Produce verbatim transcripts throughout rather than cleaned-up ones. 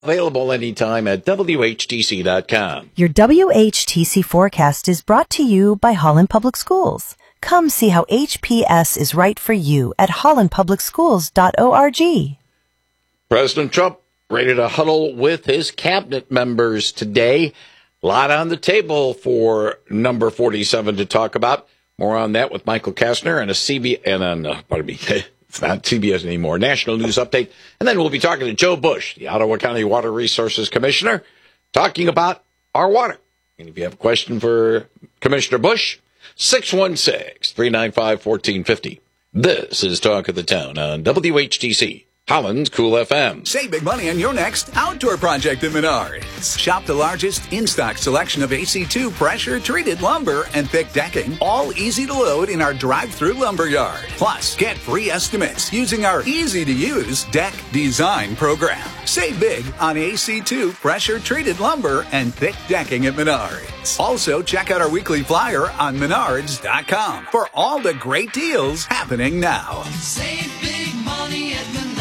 Available anytime at W H T C dot com. Your W H T C forecast is brought to you by Holland Public Schools. Come see how H P S is right for you at holland public schools dot org. President Trump ready to huddle with his cabinet members today. A lot on the table for number forty-seven to talk about. More on that with Michael Kastner and a C B and on, uh, pardon me, it's not C B S anymore, National News Update. And then we'll be talking to Joe Bush, the Ottawa County Water Resources Commissioner, talking about our water. And if you have a question for Commissioner Bush, six one six, three nine five, one four five zero. This is Talk of the Town on W H T C, Holland's Cool F M. Save big money on your next outdoor project at Menards. Shop the largest in-stock selection of A C two pressure-treated lumber and thick decking, all easy to load in our drive-through lumber yard. Plus, get free estimates using our easy-to-use deck design program. Save big on A C two pressure-treated lumber and thick decking at Menards. Also, check out our weekly flyer on menards dot com for all the great deals happening now. Save big money at Menards.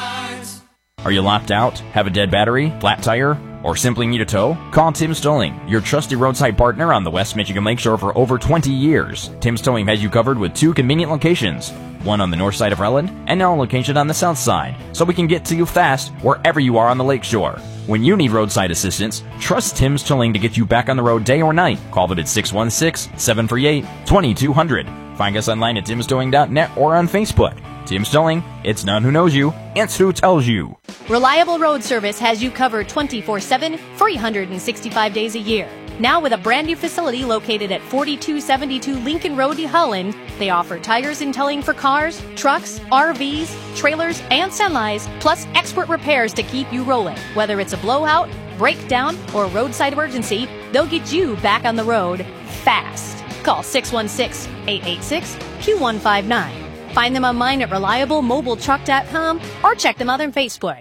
Are you locked out, have a dead battery, flat tire, or simply need a tow? Call Tim's Towing, your trusted roadside partner on the West Michigan Lakeshore for over twenty years. Tim's Towing has you covered with two convenient locations, one on the north side of Relland and now a location on the south side, so we can get to you fast wherever you are on the lakeshore. When you need roadside assistance, trust Tim's Towing to get you back on the road day or night. Call them at six one six, seven three eight, two two zero zero. Find us online at tims towing dot net or on Facebook. Tim's Towing, it's none who knows you, it's who tells you. Reliable Road Service has you covered twenty-four seven, three hundred sixty-five days a year. Now with a brand new facility located at forty-two seventy-two Lincoln Road, Holland, they offer tires and towing for cars, trucks, R Vs, trailers, and semis, plus expert repairs to keep you rolling. Whether it's a blowout, breakdown, or roadside emergency, they'll get you back on the road fast. Call six one six, eight eight six, two one five nine. Find them online at reliable mobile truck dot com or check them out on Facebook.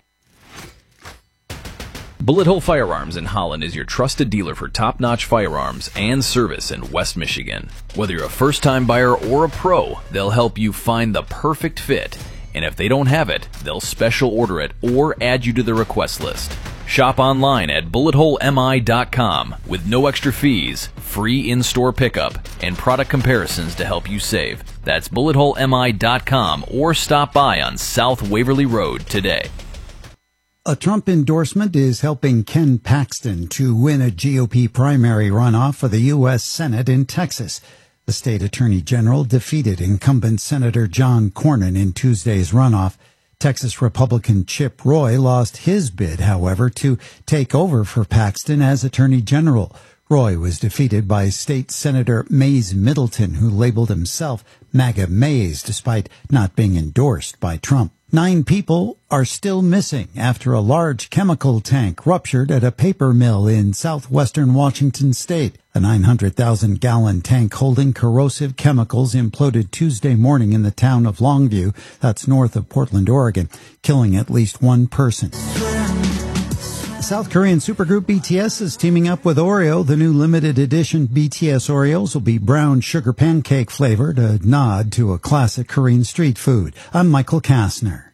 Bullet Hole Firearms in Holland is your trusted dealer for top-notch firearms and service in West Michigan. Whether you're a first-time buyer or a pro, they'll help you find the perfect fit. And if they don't have it, they'll special order it or add you to the request list. Shop online at bullet hole m i dot com with no extra fees, free in-store pickup, and product comparisons to help you save. That's bullet hole m i dot com or stop by on South Waverly Road today. A Trump endorsement is helping Ken Paxton to win a G O P primary runoff for the U S Senate in Texas. The state attorney general defeated incumbent Senator John Cornyn in Tuesday's runoff. Texas Republican Chip Roy lost his bid, however, to take over for Paxton as attorney general. Roy was defeated by State Senator Mays Middleton, who labeled himself MAGA Mays, despite not being endorsed by Trump. Nine people are still missing after a large chemical tank ruptured at a paper mill in southwestern Washington state. A nine hundred thousand gallon tank holding corrosive chemicals imploded Tuesday morning in the town of Longview, that's north of Portland, Oregon, killing at least one person. South Korean supergroup B T S is teaming up with Oreo. The new limited edition B T S Oreos will be brown sugar pancake flavored, a nod to a classic Korean street food. I'm Michael Kastner.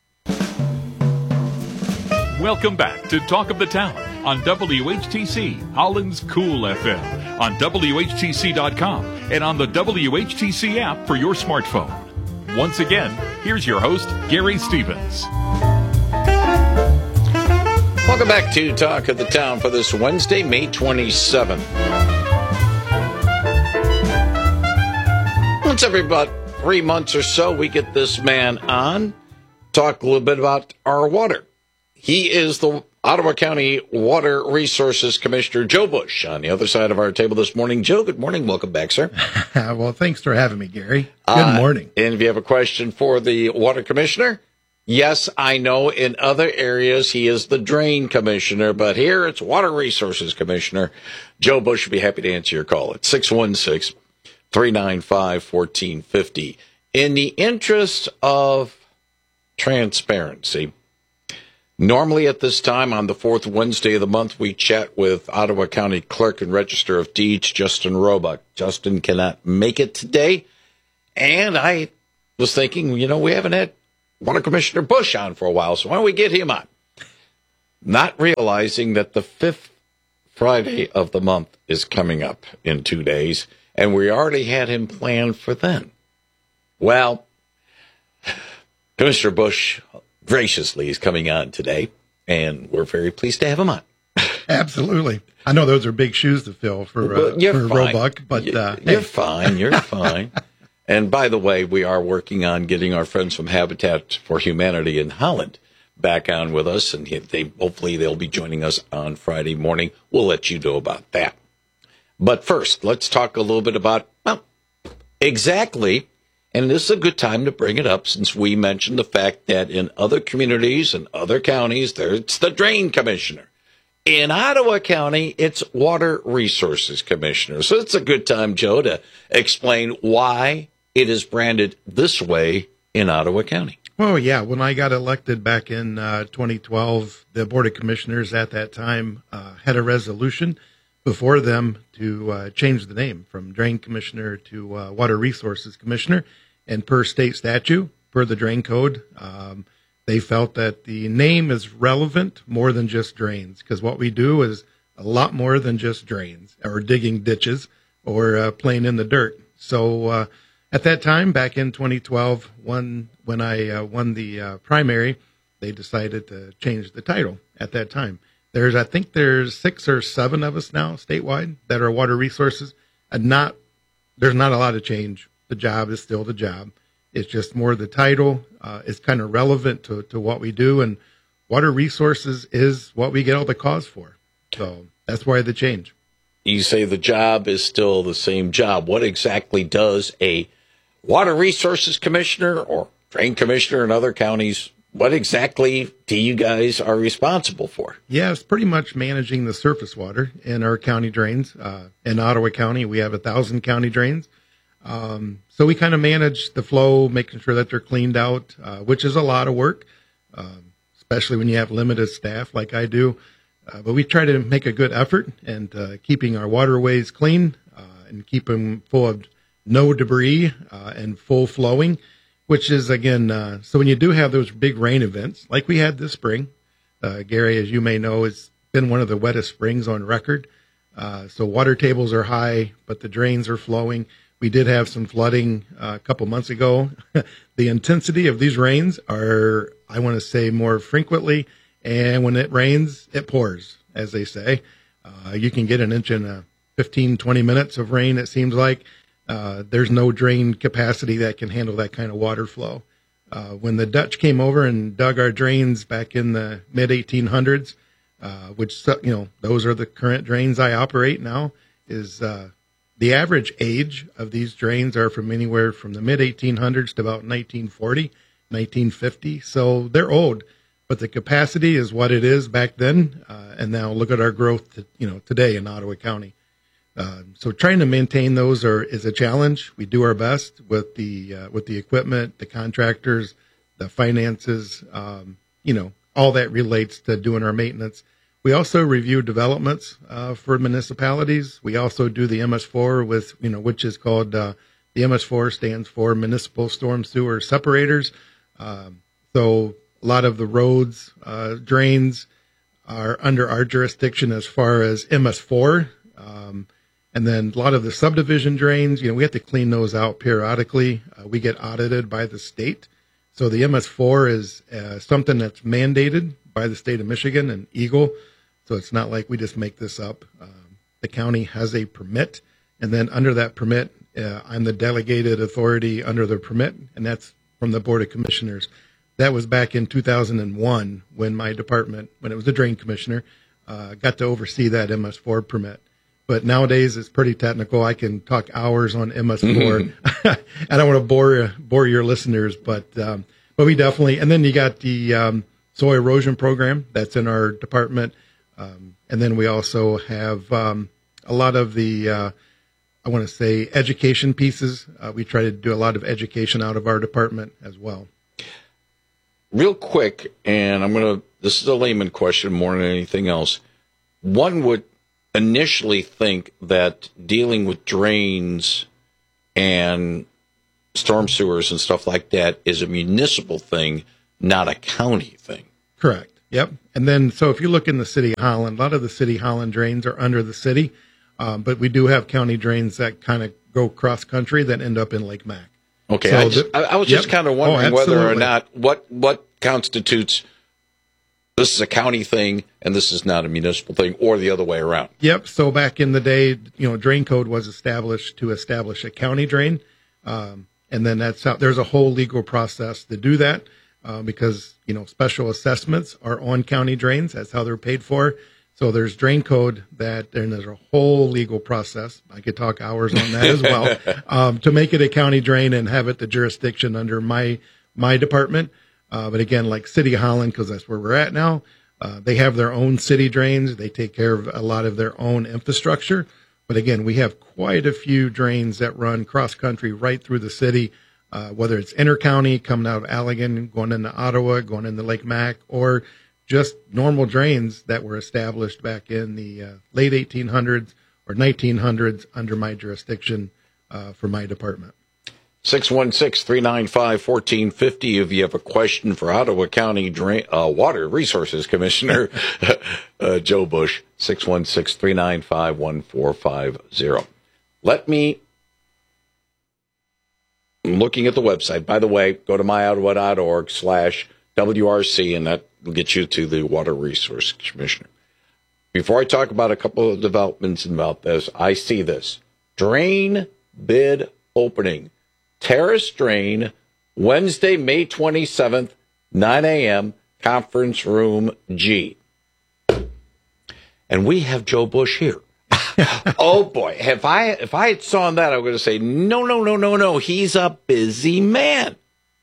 Welcome back to Talk of the Town on W H T C, Holland's Cool F M, on W H T C dot com and on the W H T C app for your smartphone. Once again, here's your host, Gary Stevens. Welcome back to Talk of the Town for this Wednesday, May twenty-seventh. Once every about three months or so, we get this man on, talk a little bit about our water. He is the Ottawa County Water Resources Commissioner, Joe Bush, on the other side of our table this morning. Joe, good morning. Welcome back, sir. Well, thanks for having me, Gary. Good uh, morning. And if you have a question for the Water Commissioner, yes, I know in other areas he is the Drain Commissioner, but here it's Water Resources Commissioner. Joe Bush would be happy to answer your call at six one six, three nine five, one four five zero. In the interest of transparency, normally at this time on the fourth Wednesday of the month, we chat with Ottawa County Clerk and Register of Deeds, Justin Roebuck. Justin cannot make it today, and I was thinking, you know, we haven't had Water Commissioner Bush on for a while, so why don't we get him on? not realizing that the fifth Friday of the month is coming up in two days, and we already had him planned for then. Well, Commissioner Bush graciously is coming on today, and we're very pleased to have him on. Absolutely. I know those are big shoes to fill for, uh, well, you're for fine. Roebuck, but uh, you're hey. fine. You're fine. And by the way, we are working on getting our friends from Habitat for Humanity in Holland back on with us, and they hopefully they'll be joining us on Friday morning. We'll let you know about that. But first, let's talk a little bit about, well, exactly, and this is a good time to bring it up since we mentioned the fact that in other communities and other counties, there's the Drain Commissioner. In Ottawa County, it's Water Resources Commissioner. So it's a good time, Joe, to explain why it is branded this way in Ottawa County. Oh, yeah. When I got elected back in uh, twenty twelve, the Board of Commissioners at that time uh, had a resolution before them to uh, change the name from Drain Commissioner to uh, Water Resources Commissioner. And per state statute, per the Drain Code, um, they felt that the name is relevant more than just drains, because what we do is a lot more than just drains or digging ditches or uh, playing in the dirt. So uh, at that time, back in twenty twelve, one, when I uh, won the uh, primary, they decided to change the title at that time. There's, I think there's six or seven of us now statewide that are water resources. And not, there's not a lot of change. The job is still the job. It's just more the title uh, is kind of relevant to, to what we do. And water resources is what we get all the calls for. So that's why the change. You say the job is still the same job. What exactly does a Water Resources Commissioner or Drain Commissioner in other counties, what exactly do you guys are responsible for? Yeah, it's pretty much managing the surface water in our county drains. Uh, in Ottawa County, we have a thousand county drains. Um, so we kind of manage the flow, making sure that they're cleaned out, uh, which is a lot of work, um, especially when you have limited staff like I do. Uh, but we try to make a good effort and uh, keeping our waterways clean uh, and keep them full of no debris uh, and full flowing, which is, again, uh, so when you do have those big rain events like we had this spring, uh, Gary, as you may know, it's been one of the wettest springs on record. Uh, so water tables are high, but the drains are flowing. We did have some flooding uh, a couple months ago. The intensity of these rains are, I want to say, more frequently. And when it rains, it pours, as they say. Uh, you can get an inch in uh, fifteen, twenty minutes of rain, it seems like. Uh, there's no drain capacity that can handle that kind of water flow. Uh, when the Dutch came over and dug our drains back in the mid eighteen hundreds, uh, which, you know, those are the current drains I operate now, is uh, the average age of these drains are from anywhere from the mid eighteen hundreds to about nineteen forty, nineteen fifty. So they're old, but the capacity is what it is back then. Uh, and now look at our growth, to, you know, today in Ottawa County. Uh, so trying to maintain those are is a challenge. We do our best with the uh, with the equipment, the contractors, the finances. Um, you know, all that relates to doing our maintenance. We also review developments uh, for municipalities. We also do the M S four with, you know, which is called uh, the M S four stands for Municipal Storm Sewer Separators. Um, so a lot of the roads, uh, drains are under our jurisdiction as far as M S four. Um, and then a lot of the subdivision drains, you know, we have to clean those out periodically. Uh, we get audited by the state. So the M S four is uh, something that's mandated by the state of Michigan and Eagle. So it's not like we just make this up. Um, the county has a permit, and then under that permit, uh, I'm the delegated authority under the permit, and that's from the Board of Commissioners. That was back in two thousand one when my department, when it was the Drain Commissioner, uh, got to oversee that M S four permit. But nowadays it's pretty technical. I can talk hours on M S four. I don't want to bore bore your listeners, but um, but we definitely. And then you got the um, soil erosion program that's in our department, um, and then we also have um, a lot of the uh, I want to say education pieces. Uh, we try to do a lot of education out of our department as well. Real quick, and I'm going to. This is a layman question more than anything else. One would initially think that dealing with drains and storm sewers and stuff like that is a municipal thing, not a county thing. Correct. Yep. And then, so if you look in the city of Holland, a lot of the city Holland drains are under the city, um, but we do have county drains that kind of go cross country that end up in Lake Mac. Okay, So I, just, the- I, I was yep. just kind of Oh, wondering whether or absolutely. not what what constitutes this is a county thing and this is not a municipal thing, or the other way around. Yep. So back in the day, you know, drain code was established to establish a county drain. Um, and then that's how there's a whole legal process to do that, uh, because, you know, special assessments are on county drains. That's how they're paid for. So there's drain code that, and there's a whole legal process. I could talk hours on that as well, um, to make it a county drain and have it the jurisdiction under my, my department. Uh, but again, like City of Holland, because that's where we're at now, uh, they have their own city drains. They take care of a lot of their own infrastructure. But again, we have quite a few drains that run cross country right through the city, uh, whether it's inter-county, coming out of Allegan, going into Ottawa, going into Lake Mac, or just normal drains that were established back in the uh, late eighteen hundreds or nineteen hundreds under my jurisdiction uh, for my department. six one six, three nine five, one four five zero if you have a question for Ottawa County Drain, uh, Water Resources Commissioner uh, Joe Bush, six one six, three nine five, one four five zero. Let me, I'm looking at the website. By the way, go to my ottawa dot org slash W R C, and that will get you to the Water Resource Commissioner. Before I talk about a couple of developments about this, I see this. Drain bid opening. Terrace Drain, Wednesday, May twenty-seventh, nine a.m., Conference Room G. And we have Joe Bush here. Oh, boy. If I if I had saw that, I was going to say, no, no, no, no, no. He's a busy man.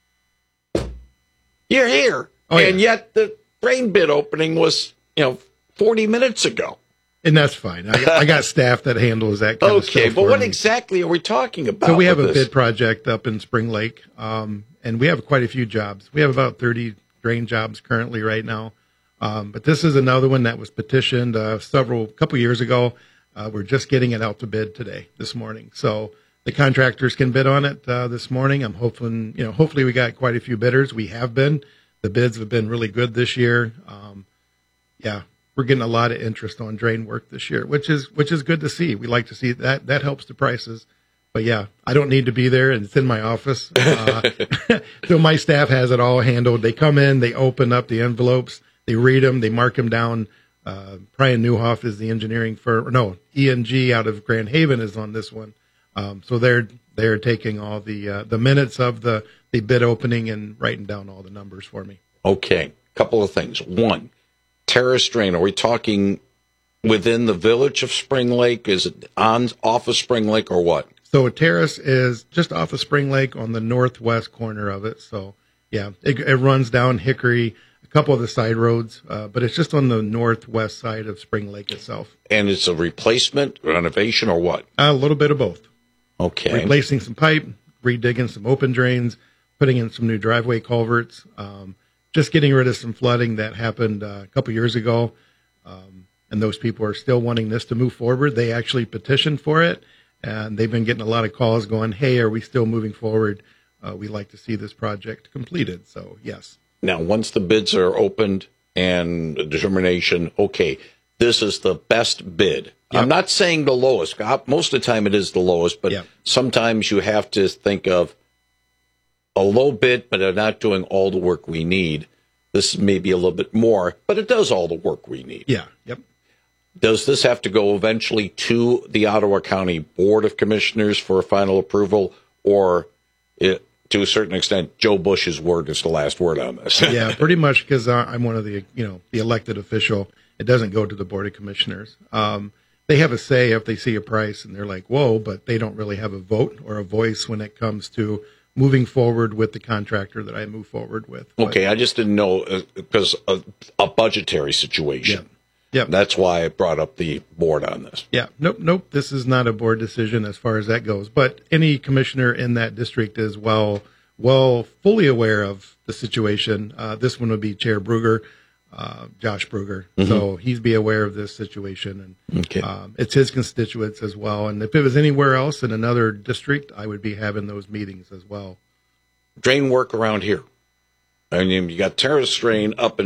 You're here. Oh, yeah. And yet the drain bid opening was, you know, forty minutes ago. And that's fine. I, I got staff that handles that kind of stuff. Okay, but for what me. exactly are we talking about? So we have a with this? bid project up in Spring Lake, um, and we have quite a few jobs. We have about thirty drain jobs currently right now. Um, but this is another one that was petitioned uh, several couple years ago. Uh, we're just getting it out to bid today, this morning. So the contractors can bid on it uh, this morning. I'm hoping, you know, hopefully we got quite a few bidders. We have been. The bids have been really good this year. Um, yeah, we're getting a lot of interest on drain work this year, which is which is good to see. We like to see that. That helps the prices. But yeah, I don't need to be there, and it's in my office. Uh, so my staff has it all handled. They come in, they open up the envelopes, they read them, they mark them down. Uh, Brian Newhoff is the engineering firm. No, E N G out of Grand Haven is on this one. Um, so they're they're taking all the uh, the minutes of the, the bid opening and writing down all the numbers for me. Okay, couple of things. One, Terrace Drain. Are we talking within the village of Spring Lake? Is it on off of Spring Lake or what? So Terrace is just off of Spring Lake on the northwest corner of it. So yeah, it, it runs down Hickory, a couple of the side roads, uh, but it's just on the northwest side of Spring Lake itself. And it's a replacement, renovation, or what? A little bit of both. Okay. Replacing some pipe, redigging some open drains, putting in some new driveway culverts, um, just getting rid of some flooding that happened uh, a couple years ago. Um, and those people are still wanting this to move forward. They actually petitioned for it, and they've been getting a lot of calls going, hey, are we still moving forward? Uh, we'd like to see this project completed. So, yes. Now, once the bids are opened and a determination, okay, this is the best bid. Yep. I'm not saying the lowest. Most of the time it is the lowest, but Yep. sometimes you have to think of a low bid, but they're not doing all the work we need. This may be a little bit more, but it does all the work we need. Yeah. Yep. Does this have to go eventually to the Ottawa County Board of Commissioners for a final approval, or it, to a certain extent, Joe Bush's word is the last word on this? Yeah, pretty much, because uh, I'm one of the, you know, the elected official. It doesn't go to the Board of Commissioners. Um, they have a say if they see a price and they're like, whoa, but they don't really have a vote or a voice when it comes to moving forward with the contractor that I move forward with. But, Okay, I just didn't know because uh, a, a budgetary situation. Yeah. That's why I brought up the board on this. Yeah, nope, nope. This is not a board decision as far as that goes. But any commissioner in that district is well, well, fully aware of the situation. Uh, this one would be Chair Bruger, uh, Josh Bruger. Mm-hmm. So he's be aware of this situation, and Okay. um, it's his constituents as well. And if it was anywhere else in another district, I would be having those meetings as well. Drain work around here. I mean, you got Terrace Drain up in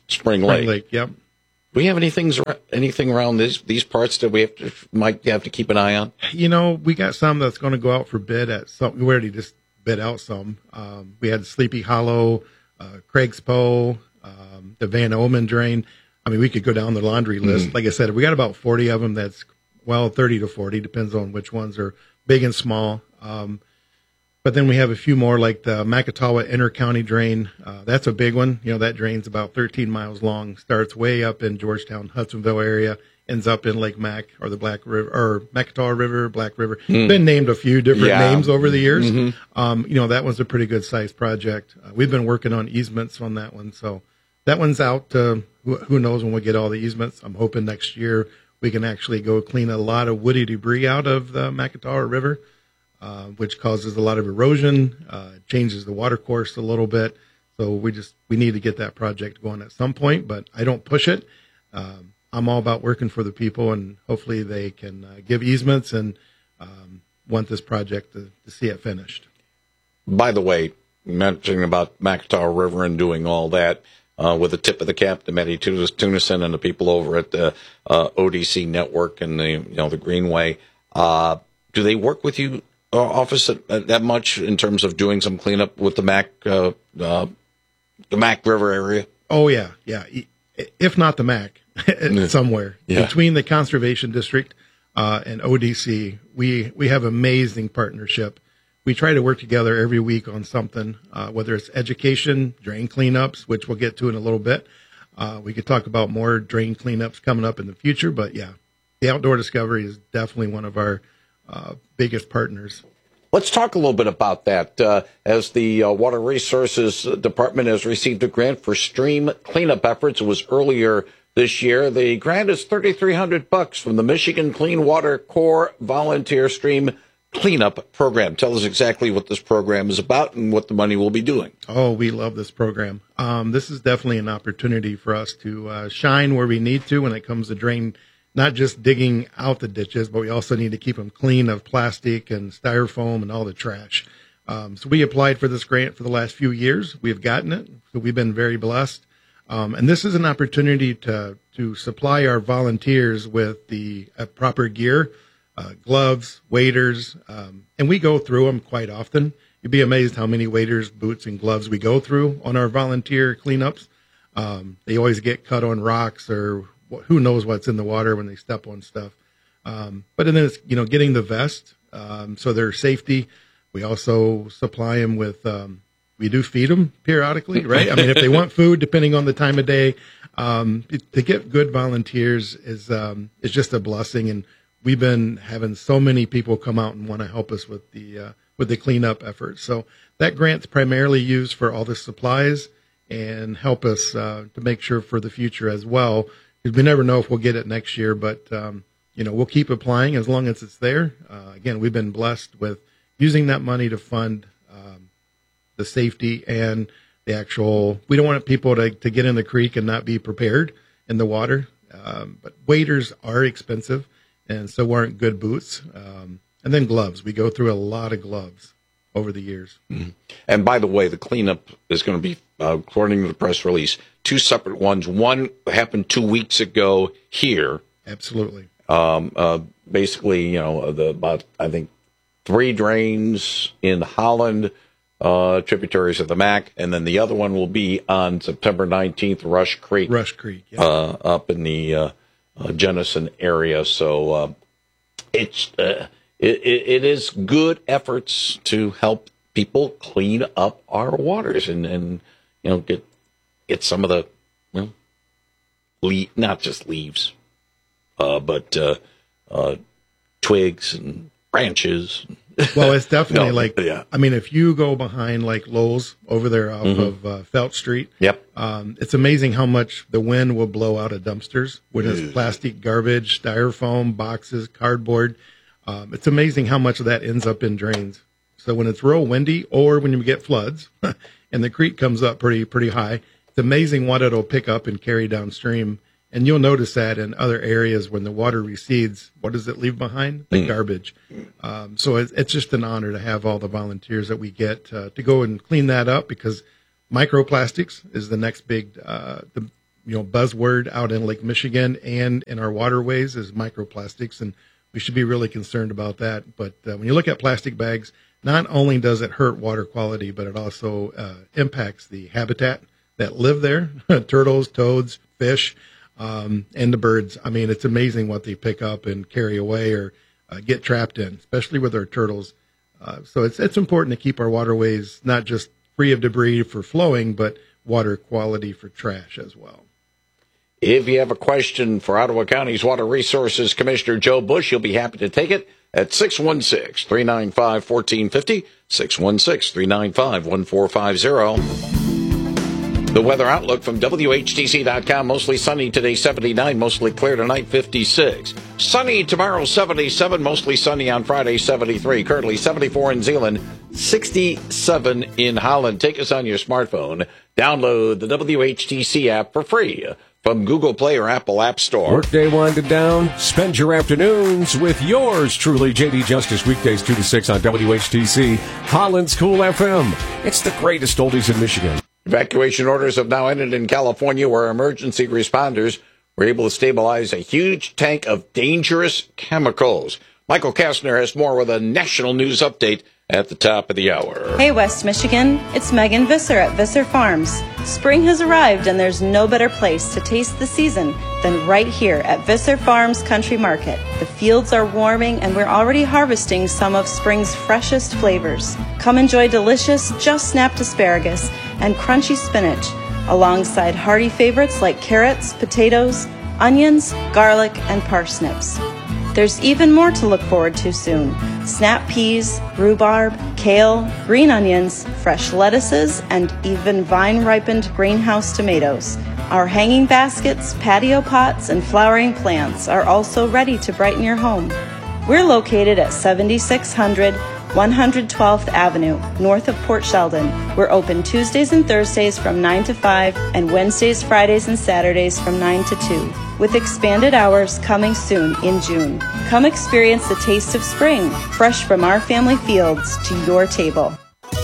Spring, Spring Lake. Lake, yep. Do we have anything anything around this, these parts that we have to might have to keep an eye on? You know, we got some that's going to go out for bid at some. We already just bid out some. Um, we had Sleepy Hollow, uh, Craig's Poe, um, the Van Omen drain. I mean, we could go down the laundry list. Mm-hmm. Like I said, we got about forty of them. That's, well, thirty to forty, depends on which ones are big and small. Um, but then we have a few more, like the Macatawa Inter-County Drain. Uh, that's a big one. You know, that drain's about thirteen miles long, starts way up in Georgetown, Hudsonville area, ends up in Lake Mac or the Black River, or Macatawa River, Black River. Mm. Been named a few different yeah. names over the years. Mm-hmm. Um, you know, that one's a pretty good sized project. Uh, we've been working on easements on that one. So that one's out. Uh, who, who knows when we get all the easements? I'm hoping next year we can actually go clean a lot of woody debris out of the Macatawa River, uh, which causes a lot of erosion, uh, changes the water course a little bit. So we just, we need to get that project going at some point, but I don't push it. Um, I'm all about working for the people, and hopefully they can uh, give easements and um, want this project to, to see it finished. By the way, mentioning about Macatawa River and doing all that, uh, with the tip of the cap to Matty Tunison and the people over at the uh, O D C Network and the you know the Greenway, uh, do they work with you uh, office that, that much in terms of doing some cleanup with the Mac uh, uh, the Mac River area? Oh yeah, yeah. If not the Mac. Somewhere yeah. between the Conservation District uh, and O D C, we we have amazing partnership. We try to work together every week on something, uh, whether it's education, drain cleanups, which we'll get to in a little bit. Uh, we could talk about more drain cleanups coming up in the future, but yeah, the Outdoor Discovery is definitely one of our uh, biggest partners. Let's talk a little bit about that. Uh, as the uh, Water Resources Department has received a grant for stream cleanup efforts, it was earlier this year. The grant is thirty-three hundred bucks from the Michigan Clean Water Corps Volunteer Stream Cleanup Program. Tell us exactly what this program is about and what the money will be doing. Oh, we love this program. Um, this is definitely an opportunity for us to uh, shine where we need to when it comes to drain, not just digging out the ditches, but we also need to keep them clean of plastic and styrofoam and all the trash. Um, so we applied for this grant for the last few years. We've gotten it, so we've been very blessed. Um, and this is an opportunity to to supply our volunteers with the uh, proper gear, uh, gloves, waders, um, and we go through them quite often. You'd be amazed how many waders, boots, and gloves we go through on our volunteer cleanups. Um, they always get cut on rocks or who knows what's in the water when they step on stuff. Um, but then it's, you know, getting the vest, um, so their safety. We also supply them with, um, we do feed them periodically, right? I mean, if they want food, depending on the time of day, um, to get good volunteers is, um, is just a blessing. And we've been having so many people come out and want to help us with the, uh, with the cleanup effort. So that grant's primarily used for all the supplies and help us, uh, to make sure for the future as well. Because we never know if we'll get it next year, but, um, you know, we'll keep applying as long as it's there. Uh, again, we've been blessed with using that money to fund, um, the safety and the actual, we don't want people to, to get in the creek and not be prepared in the water. Um, but waders are expensive, and so aren't good boots. Um, and then gloves. We go through a lot of gloves over the years. Mm-hmm. And by the way, the cleanup is going to be, uh, according to the press release, two separate ones. One happened two weeks ago here. Absolutely. Um, uh, basically, you know, the about, I think, three drains in Holland, uh, tributaries of the Mac, and then the other one will be on September nineteenth, Rush Creek. Rush Creek, yeah. Uh, up in the uh, uh, Jenison area. So uh, it's uh, it, it is good efforts to help people clean up our waters and, and you know get get some of the you know le- not just leaves, uh, but uh, uh, twigs and branches. Well, it's definitely no, like, yeah. I mean, if you go behind like Lowe's over there off mm-hmm. of uh, Felt Street, yep. um, it's amazing how much the wind will blow out of dumpsters when it's plastic garbage, styrofoam, boxes, cardboard. Um, it's amazing how much of that ends up in drains. So when it's real windy or when you get floods and the creek comes up pretty, pretty high, it's amazing what it'll pick up and carry downstream. And you'll notice that in other areas when the water recedes, what does it leave behind? The mm. garbage. Um, so it's, it's just an honor to have all the volunteers that we get uh, to go and clean that up, because microplastics is the next big, uh, the you know, buzzword out in Lake Michigan and in our waterways is microplastics, and we should be really concerned about that. But uh, when you look at plastic bags, not only does it hurt water quality, but it also uh, impacts the habitat that live there, turtles, toads, fish, um, and the birds. I mean, it's amazing what they pick up and carry away or uh, get trapped in, especially with our turtles. Uh, so it's it's important to keep our waterways not just free of debris for flowing, but water quality for trash as well. If you have a question for Ottawa County's Water Resources Commissioner Joe Bush, you'll be happy to take it at six one six, three nine five, one four five zero, six one six, three nine five, one four five zero. The weather outlook from W H T C dot com. Mostly sunny today, seventy-nine. Mostly clear tonight, fifty-six. Sunny tomorrow, seventy-seven. Mostly sunny on Friday, seventy-three. Currently seventy-four in Zeeland, sixty-seven in Holland. Take us on your smartphone. Download the W H T C app for free from Google Play or Apple App Store. Workday winded down. Spend your afternoons with yours truly, J D Justice, weekdays two to six on W H T C, Holland's Cool F M. It's the greatest oldies in Michigan. Evacuation orders have now ended in California, where emergency responders were able to stabilize a huge tank of dangerous chemicals. Michael Kastner has more with a national news update at the top of the hour. Hey, West Michigan. It's Megan Visser at Visser Farms. Spring has arrived, and there's no better place to taste the season than right here at Visser Farms Country Market. The fields are warming, and we're already harvesting some of spring's freshest flavors. Come enjoy delicious, just-snapped asparagus and crunchy spinach, alongside hearty favorites like carrots, potatoes, onions, garlic, and parsnips. There's even more to look forward to soon. Snap peas, rhubarb, kale, green onions, fresh lettuces, and even vine-ripened greenhouse tomatoes. Our hanging baskets, patio pots, and flowering plants are also ready to brighten your home. We're located at seventy-six hundred one hundred twelfth Avenue, north of Port Sheldon. We're open Tuesdays and Thursdays from nine to five and Wednesdays, Fridays, and Saturdays from nine to two, with expanded hours coming soon in June. Come experience the taste of spring, fresh from our family fields to your table.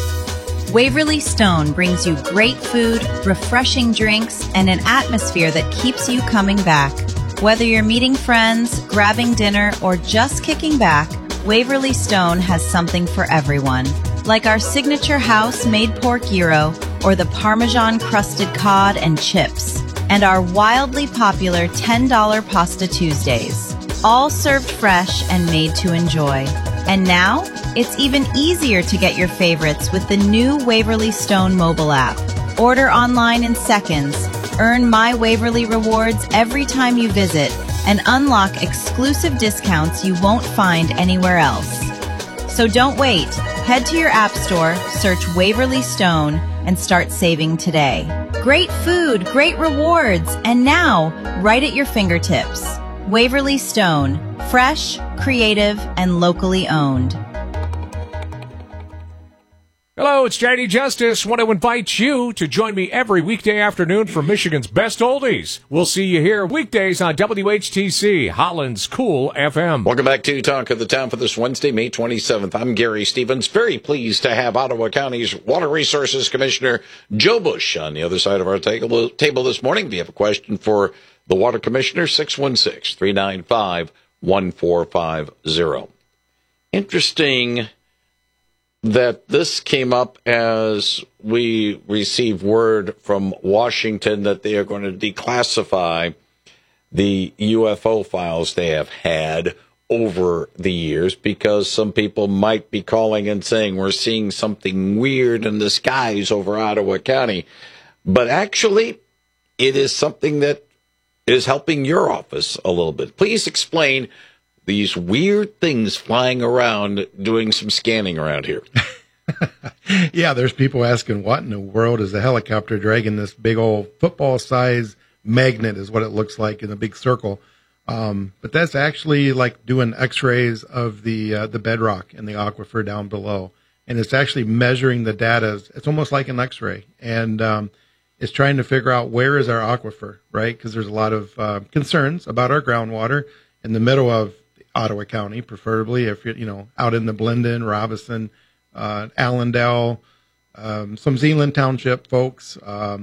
Waverly Stone brings you great food, refreshing drinks, and an atmosphere that keeps you coming back. Whether you're meeting friends, grabbing dinner, or just kicking back, Waverly Stone has something for everyone. Like our signature house-made pork gyro or the Parmesan-crusted cod and chips, and our wildly popular ten dollar Pasta Tuesdays. All served fresh and made to enjoy. And now, it's even easier to get your favorites with the new Waverly Stone mobile app. Order online in seconds, earn My Waverly rewards every time you visit, and unlock exclusive discounts you won't find anywhere else. So don't wait. Head to your app store, search Waverly Stone, and start saving today. Great food, great rewards, and now, right at your fingertips. Waverly Stone. Fresh, creative, and locally owned. Hello, it's J D Justice. Want to invite you to join me every weekday afternoon for Michigan's Best Oldies. We'll see you here weekdays on W H T C, Holland's Cool F M. Welcome back to Talk of the Town for this Wednesday, May twenty-seventh. I'm Gary Stevens. Very pleased to have Ottawa County's Water Resources Commissioner Joe Bush on the other side of our table, table this morning. If you have a question for the Water Commissioner, six one six, three nine five, one four five zero. Interesting that this came up as we received word from Washington that they are going to declassify the U F O files they have had over the years, because some people might be calling and saying we're seeing something weird in the skies over Ottawa County. But actually, it is something that is helping your office a little bit. Please explain these weird things flying around, doing some scanning around here. Yeah, there's people asking, what in the world is a helicopter dragging this big old football-size magnet is what it looks like in a big circle. Um, but that's actually like doing x-rays of the uh, the bedrock and the aquifer down below. And it's actually measuring the data. It's almost like an x-ray. And um, it's trying to figure out where is our aquifer, right? Because there's a lot of uh, concerns about our groundwater in the middle of Ottawa County, preferably if you're, you know, out in the Blendon, Robinson, uh, Allendale, um, some Zeeland Township folks, um,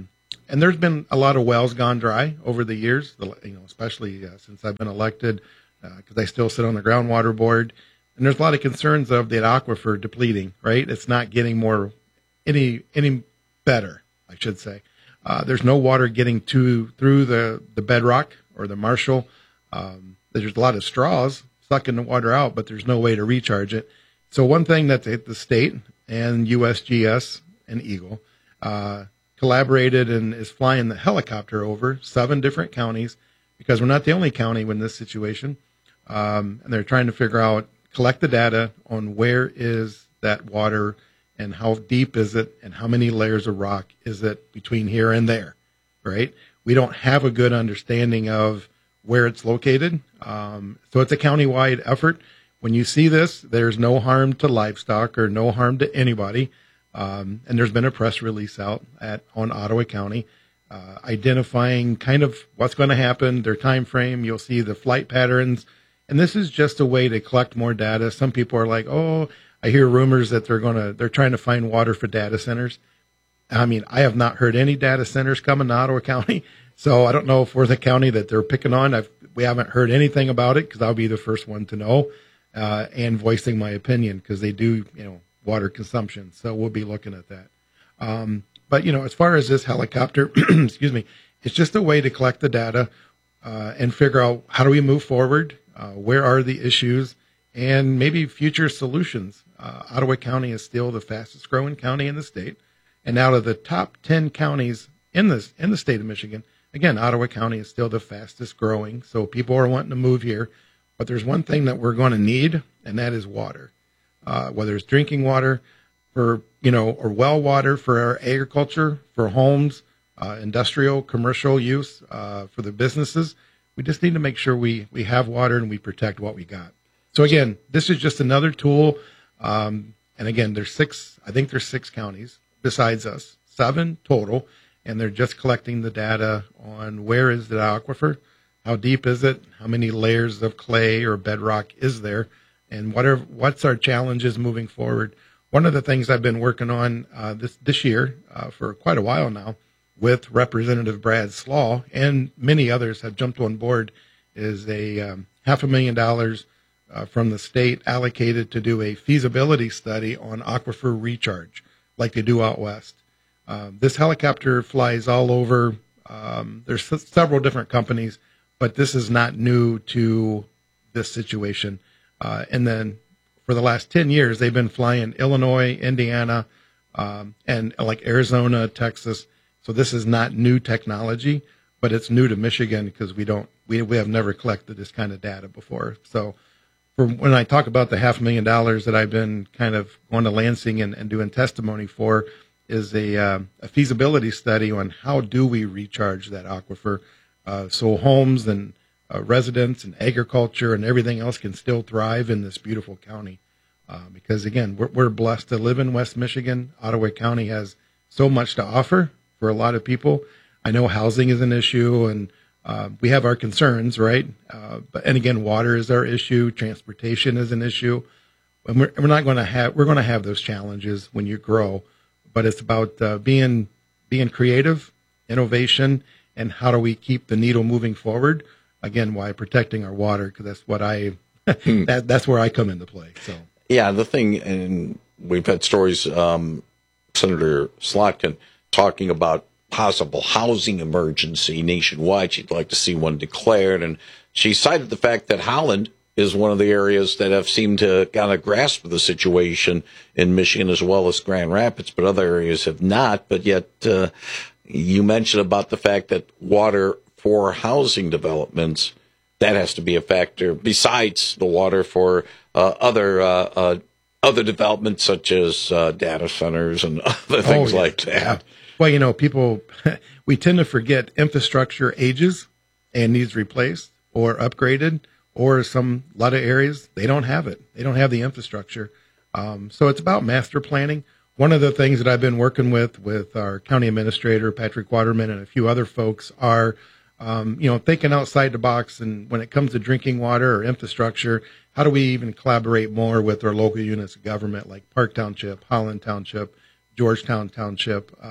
and there's been a lot of wells gone dry over the years, you know, especially uh, since I've been elected, because uh, I still sit on the groundwater board. And there's a lot of concerns of that aquifer depleting, right? It's not getting more, any any better, I should say. Uh, there's no water getting to through the, the bedrock or the Marshall. Um, there's a lot of straws sucking the water out, but there's no way to recharge it. So one thing that the, the state and U S G S and Eagle uh, collaborated and is flying the helicopter over seven different counties, because we're not the only county in this situation. Um, and they're trying to figure out, collect the data on where is that water and how deep is it and how many layers of rock is it between here and there, right? We don't have a good understanding of where it's located. Um, so it's a countywide effort. When you see this, there's no harm to livestock or no harm to anybody. Um, and there's been a press release out at on Ottawa County uh, identifying kind of what's going to happen, their time frame. You'll see the flight patterns. And this is just a way to collect more data. Some people are like, oh, I hear rumors that they're going to, they're trying to find water for data centers. I mean, I have not heard any data centers coming to Ottawa County. So I don't know if we're the county that they're picking on. I've, we haven't heard anything about it, because I'll be the first one to know, uh, and voicing my opinion, because they do, you know, water consumption. So we'll be looking at that. Um, but, you know, as far as this helicopter, excuse me, it's just a way to collect the data uh, and figure out how do we move forward, uh, where are the issues, and maybe future solutions. Uh, Ottawa County is still the fastest growing county in the state. And out of the top ten counties in this in the state of Michigan, again, Ottawa County is still the fastest growing. So people are wanting to move here. But there's one thing that we're going to need, and that is water. Uh, whether it's drinking water for, you know, or well water for our agriculture, for homes, uh, industrial, commercial use, uh, for the businesses. We just need to make sure we, we have water and we protect what we got. So again, this is just another tool. Um, and again, there's six, I think there's six counties besides us, seven total. And they're just collecting the data on where is the aquifer, how deep is it, how many layers of clay or bedrock is there, and what are, what's our challenges moving forward. One of the things I've been working on uh, this, this year uh, for quite a while now with Representative Brad Slaw, and many others have jumped on board, is a um, half a million dollars uh, from the state allocated to do a feasibility study on aquifer recharge like they do out west. Uh, this helicopter flies all over. Um, there's s- several different companies, but this is not new to this situation. Uh, and then for the last ten years, they've been flying Illinois, Indiana, um, and like Arizona, Texas. So this is not new technology, but it's new to Michigan because we don't, we, we have never collected this kind of data before. So for when I talk about the half million dollars that I've been kind of going to Lansing and, and doing testimony for, is a, uh, a feasibility study on how do we recharge that aquifer, uh, so homes and uh, residents and agriculture and everything else can still thrive in this beautiful county. Uh, because again, we're, we're blessed to live in West Michigan. Ottawa County has so much to offer for a lot of people. I know housing is an issue, and uh, we have our concerns, right? Uh, but and again, water is our issue. Transportation is an issue, and we're, we're not going to have we're going to have those challenges when you grow. But it's about uh, being being creative, innovation, and how do we keep the needle moving forward? Again, why protecting our water, because that's what I that that's where I come into play. So yeah, the thing, and we've had stories. Um, Senator Slotkin talking about possible housing emergency nationwide. She'd like to see one declared, and she cited the fact that Holland is one of the areas that have seemed to kind of grasp the situation in Michigan as well as Grand Rapids, but other areas have not. But yet, uh, you mentioned about the fact that water for housing developments, that has to be a factor besides the water for uh, other uh, uh, other developments such as uh, data centers and other things oh, yeah. like that. Yeah. Well, you know, people, we tend to forget infrastructure ages and needs replaced or upgraded. Or some, a lot of areas, they don't have it. They don't have the infrastructure. Um, so it's about master planning. One of the things that I've been working with, with our county administrator, Patrick Waterman, and a few other folks are, um, you know, thinking outside the box. And when it comes to drinking water or infrastructure, how do we even collaborate more with our local units of government like Park Township, Holland Township, Georgetown Township, um,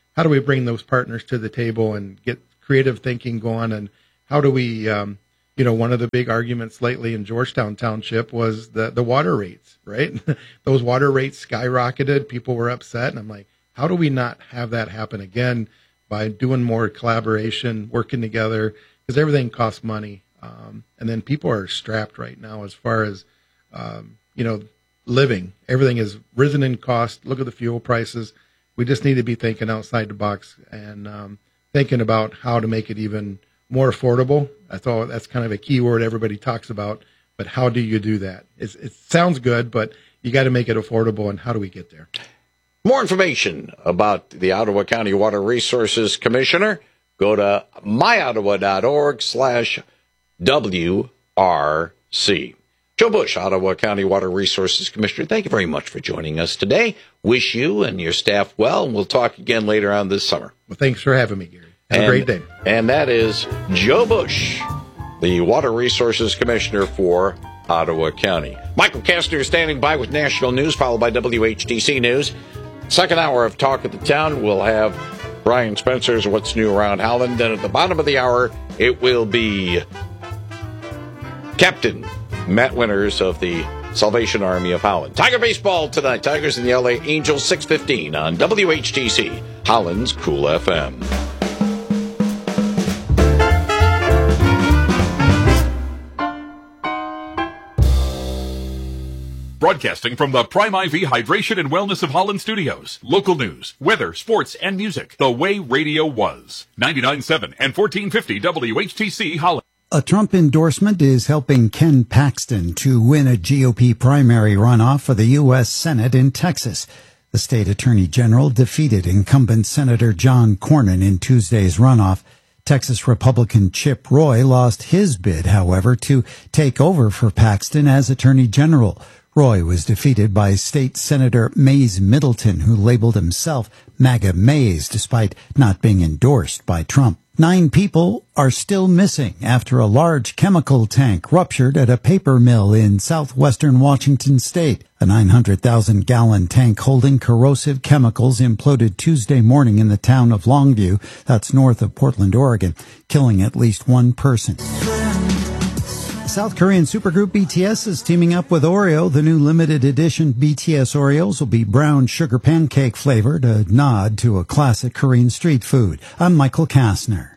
how do we bring those partners to the table and get creative thinking going? And how do we, um, you know, one of the big arguments lately in Georgetown Township was the, the water rates, right? Those water rates skyrocketed. People were upset. And I'm like, how do we not have that happen again by doing more collaboration, working together? Because everything costs money. Um, and then people are strapped right now as far as, um, you know, living. Everything has risen in cost. Look at the fuel prices. We just need to be thinking outside the box and um, thinking about how to make it even more affordable. That's all. That's kind of a key word everybody talks about. But how do you do that? It's, it sounds good, but you got to make it affordable. And how do we get there? More information about the Ottawa County Water Resources Commissioner, go to myottawa.org slash WRC. Joe Bush, Ottawa County Water Resources Commissioner, thank you very much for joining us today. Wish you and your staff well, and we'll talk again later on this summer. Well, thanks for having me, Gary. Have and, a great day. And that is Joe Bush, the Water Resources Commissioner for Ottawa County. Michael Kastner standing by with national news, followed by W H T C News. Second hour of Talk of the Town, we'll have Brian Spencer's What's New Around Holland. Then at the bottom of the hour, it will be Captain Matt Winters of the Salvation Army of Holland. Tiger baseball tonight. Tigers and the L A Angels, six fifteen on W H T C, Holland's Cool F M. Broadcasting from the Prime I V Hydration and Wellness of Holland studios. Local news, weather, sports, and music. The way radio was. ninety-nine point seven and fourteen fifty W H T C Holland. A Trump endorsement is helping Ken Paxton to win a G O P primary runoff for the U S Senate in Texas. The state attorney general defeated incumbent Senator John Cornyn in Tuesday's runoff. Texas Republican Chip Roy lost his bid, however, to take over for Paxton as attorney general. Roy was defeated by State Senator Mays Middleton, who labeled himself MAGA Mays despite not being endorsed by Trump. Nine people are still missing after a large chemical tank ruptured at a paper mill in southwestern Washington state. A nine hundred thousand gallon tank holding corrosive chemicals imploded Tuesday morning in the town of Longview, that's north of Portland, Oregon, killing at least one person. South Korean supergroup B T S is teaming up with Oreo. The new limited edition B T S Oreos will be brown sugar pancake flavored, a nod to a classic Korean street food. I'm Michael Kastner.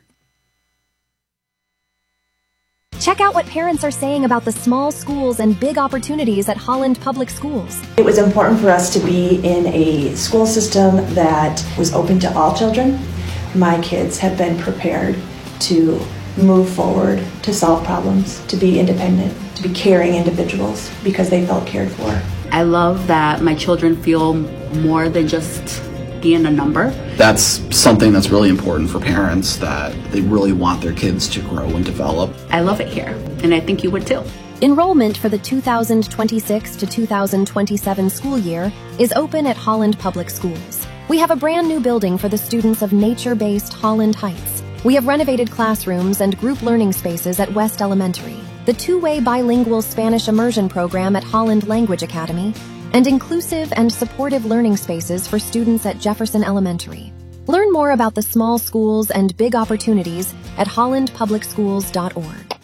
Check out what parents are saying about the small schools and big opportunities at Holland Public Schools. It was important for us to be in a school system that was open to all children. My kids have been prepared to move forward, to solve problems, to be independent, to be caring individuals because they felt cared for. I love that my children feel more than just being a number. That's something that's really important for parents, that they really want their kids to grow and develop. I love it here, and I think you would too. Enrollment for the two thousand twenty-six to two thousand twenty-seven school year is open at Holland Public Schools. We have a brand new building for the students of nature-based Holland Heights. We have renovated classrooms and group learning spaces at West Elementary, the two-way bilingual Spanish immersion program at Holland Language Academy, and inclusive and supportive learning spaces for students at Jefferson Elementary. Learn more about the small schools and big opportunities at holland public schools dot org.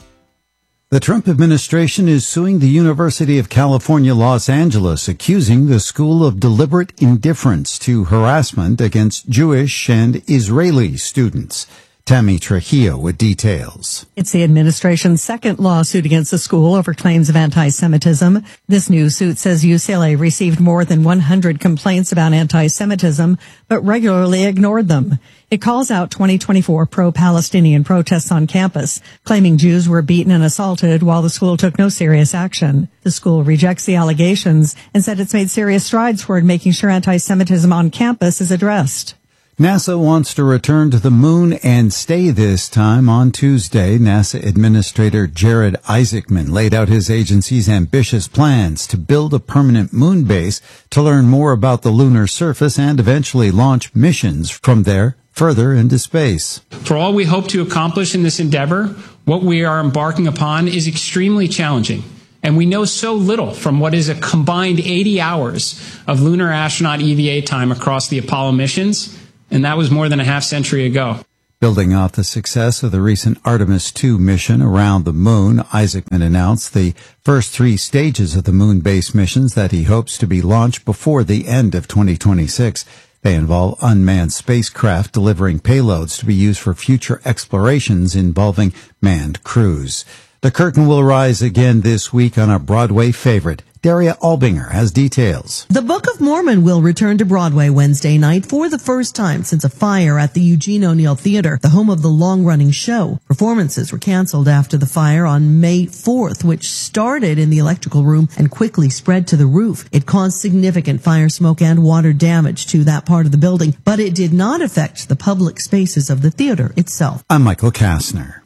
The Trump administration is suing the University of California, Los Angeles, accusing the school of deliberate indifference to harassment against Jewish and Israeli students. Tammy Trujillo with details. It's the administration's second lawsuit against the school over claims of anti-Semitism. This new suit says U C L A received more than one hundred complaints about anti-Semitism, but regularly ignored them. It calls out twenty twenty-four pro-Palestinian protests on campus, claiming Jews were beaten and assaulted while the school took no serious action. The school rejects the allegations and said it's made serious strides toward making sure anti-Semitism on campus is addressed. NASA wants to return to the moon and stay this time. On Tuesday, NASA Administrator Jared Isaacman laid out his agency's ambitious plans to build a permanent moon base to learn more about the lunar surface and eventually launch missions from there further into space. For all we hope to accomplish in this endeavor, what we are embarking upon is extremely challenging. And we know so little from what is a combined eighty hours of lunar astronaut E V A time across the Apollo missions And that was more than a half century ago. Building off the success of the recent Artemis two mission around the moon, Isaacman announced the first three stages of the moon-based missions that he hopes to be launched before the end of twenty twenty-six. They involve unmanned spacecraft delivering payloads to be used for future explorations involving manned crews. The curtain will rise again this week on a Broadway favorite. Daria Albinger has details. The Book of Mormon will return to Broadway Wednesday night for the first time since a fire at the Eugene O'Neill Theater, the home of the long-running show. Performances were canceled after the fire on May fourth, which started in the electrical room and quickly spread to the roof. It caused significant fire smoke and water damage to that part of the building, but it did not affect the public spaces of the theater itself. I'm Michael Kastner.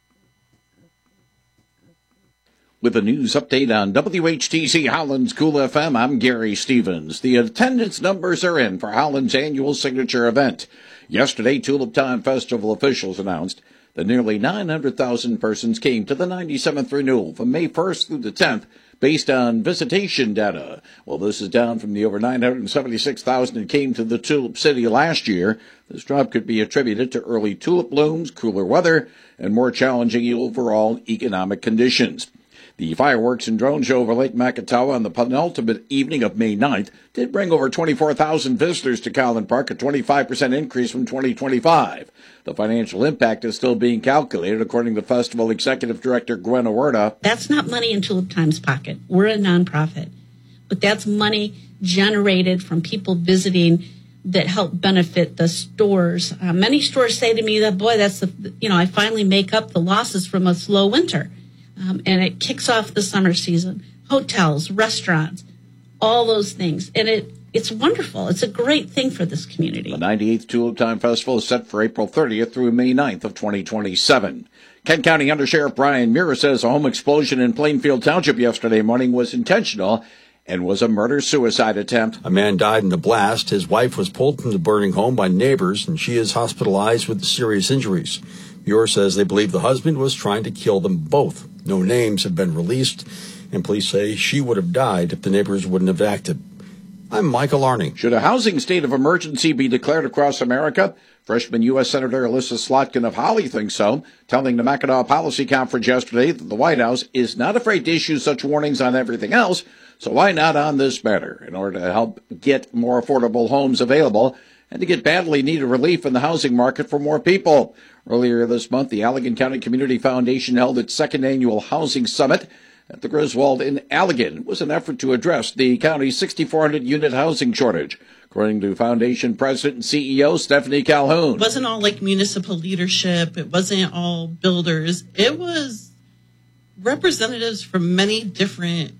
With a news update on W H T C Holland's Cool F M, I'm Gary Stevens. The attendance numbers are in for Holland's annual signature event. Yesterday, Tulip Time Festival officials announced that nearly nine hundred thousand persons came to the ninety-seventh renewal from May first through the tenth based on visitation data. Well, this is down from the over nine hundred seventy-six thousand that came to the Tulip City last year. This drop could be attributed to early tulip blooms, cooler weather, and more challenging overall economic conditions. The fireworks and drone show over Lake Makatawa on the penultimate evening of May ninth did bring over twenty-four thousand visitors to Collin Park, a twenty-five percent increase from twenty twenty-five. The financial impact is still being calculated, according to Festival Executive Director Gwen Huerta. That's not money in Tulip Time's pocket. We're a nonprofit. But that's money generated from people visiting that help benefit the stores. Uh, many stores say to me that, boy, that's the, you know, I finally make up the losses from a slow winter. Um, and it kicks off the summer season. Hotels, restaurants, all those things. And it it's wonderful. It's a great thing for this community. The ninety-eighth Tulip Time Festival is set for April thirtieth through May ninth of twenty twenty-seven. Kent County Undersheriff Brian Mira says a home explosion in Plainfield Township yesterday morning was intentional and was a murder-suicide attempt. A man died in the blast. His wife was pulled from the burning home by neighbors, and she is hospitalized with serious injuries. Muir says they believe the husband was trying to kill them both. No names have been released, and police say she would have died if the neighbors wouldn't have acted. I'm Michael Arning. Should a housing state of emergency be declared across America? Freshman U S Senator Alyssa Slotkin of Holly thinks so, telling the Mackinac Policy Conference yesterday that the White House is not afraid to issue such warnings on everything else, so why not on this matter? In order to help get more affordable homes available and to get badly needed relief in the housing market for more people. Earlier this month, the Allegan County Community Foundation held its second annual Housing Summit at the Griswold in Allegan. It was an effort to address the county's sixty-four hundred unit housing shortage, according to Foundation President and C E O Stephanie Calhoun. It wasn't all like municipal leadership. It wasn't all builders. It was representatives from many different